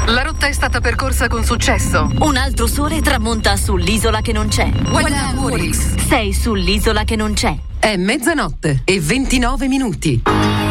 La rotta è stata percorsa con successo. Un altro sole tramonta sull'isola che non c'è. Guarda, Sei sull'isola che non c'è. È mezzanotte e 29 minuti.